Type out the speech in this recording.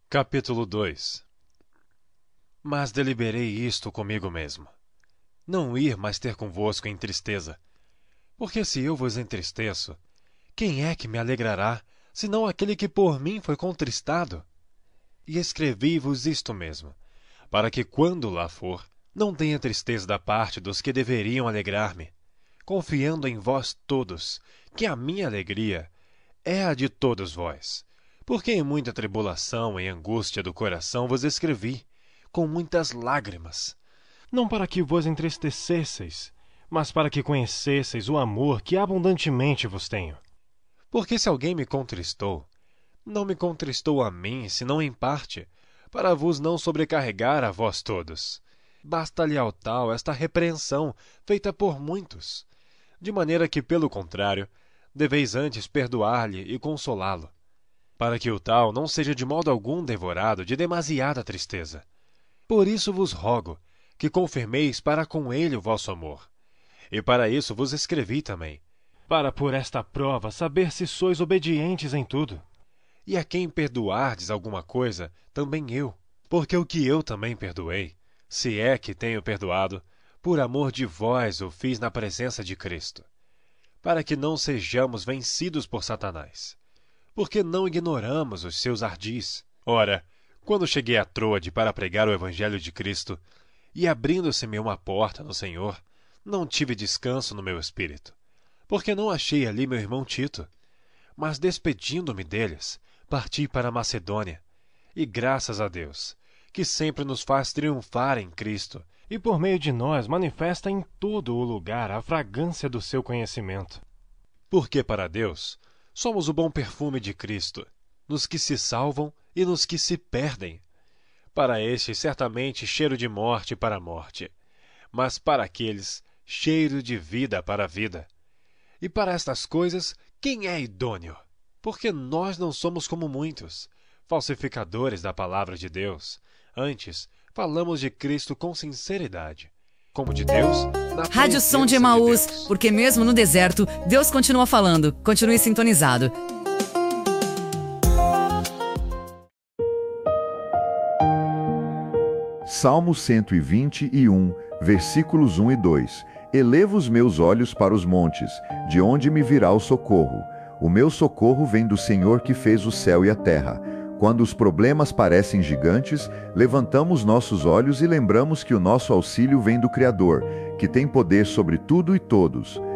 Capítulo 2. Mas deliberei isto comigo mesmo, não ir mais ter convosco em tristeza. Porque se eu vos entristeço, quem é que me alegrará, senão aquele que por mim foi contristado? E escrevi-vos isto mesmo, para que, quando lá for, não tenha tristeza da parte dos que deveriam alegrar-me, confiando em vós todos, que a minha alegria é a de todos vós. Porque em muita tribulação e angústia do coração vos escrevi, com muitas lágrimas, não para que vos entristecesseis, mas para que conhecesseis o amor que abundantemente vos tenho. Porque se alguém me contristou, não me contristou a mim, senão em parte, para vos não sobrecarregar a vós todos. Basta-lhe ao tal esta repreensão, feita por muitos, de maneira que, pelo contrário, deveis antes perdoar-lhe e consolá-lo, para que o tal não seja de modo algum devorado de demasiada tristeza. Por isso vos rogo que confirmeis para com ele o vosso amor. E para isso vos escrevi também, para por esta prova saber se sois obedientes em tudo. E a quem perdoardes alguma coisa, também eu, porque o que eu também perdoei, se é que tenho perdoado, por amor de vós o fiz na presença de Cristo, para que não sejamos vencidos por Satanás, porque não ignoramos os seus ardis. Ora, quando cheguei a Troade para pregar o Evangelho de Cristo, e abrindo-se-me uma porta no Senhor, não tive descanso no meu espírito, porque não achei ali meu irmão Tito. Mas despedindo-me deles, parti para a Macedônia, e graças a Deus, que sempre nos faz triunfar em Cristo, e por meio de nós manifesta em todo o lugar a fragrância do seu conhecimento. Porque para Deus somos o bom perfume de Cristo, nos que se salvam e nos que se perdem. Para estes, certamente, cheiro de morte para a morte, mas para aqueles, cheiro de vida para a vida. E para estas coisas, quem é idôneo? Porque nós não somos como muitos, falsificadores da palavra de Deus. Antes, falamos de Cristo com sinceridade, como de Deus, na Rádio Som de presença Emaús, Deus. porque mesmo no deserto, Deus continua falando. Continue sintonizado. Salmo 121, versículos 1 e 2. Elevo os meus olhos para os montes, de onde me virá o socorro. O meu socorro vem do Senhor que fez o céu e a terra. Quando os problemas parecem gigantes, levantamos nossos olhos e lembramos que o nosso auxílio vem do Criador, que tem poder sobre tudo e todos.